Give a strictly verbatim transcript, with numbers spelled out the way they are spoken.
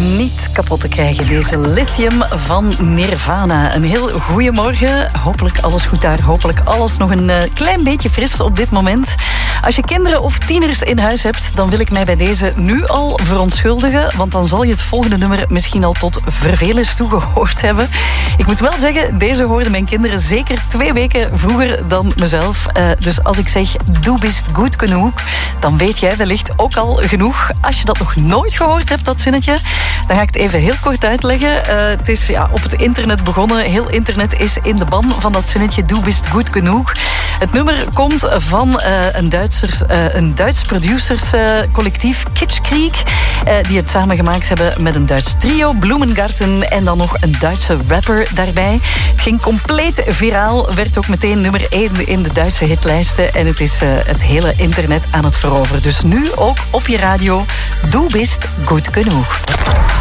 niet kapot te krijgen. Deze Lithium van Nirvana. Een heel goeie morgen. Hopelijk alles goed daar. Hopelijk alles nog een uh, klein beetje fris op dit moment. Als je kinderen of tieners in huis hebt, dan wil ik mij bij deze nu al verontschuldigen. Want dan zal je het volgende nummer misschien al tot vervelens toegehoord hebben. Ik moet wel zeggen, deze hoorden mijn kinderen zeker twee weken vroeger dan mezelf. Uh, dus als ik zeg, du bist goed genoeg, dan weet jij wellicht ook al genoeg. Als je dat nog nooit gehoord hebt, dat zinnetje, dan ga ik het even heel kort uitleggen. Uh, het is ja, op het internet begonnen. Heel internet is in de ban van dat zinnetje, du bist goed genoeg. Het nummer komt van uh, een, Duitsers, uh, een Duits producerscollectief, uh, Kitschkrieg, uh, die het samen gemaakt hebben met een Duits trio, Blumengarten, en dan nog een Duitse rapper daarbij. Het ging compleet viraal, werd ook meteen nummer één in de Duitse hitlijsten en het is uh, het hele internet aan het veroveren. Dus nu ook op je radio, du bist goed genoeg.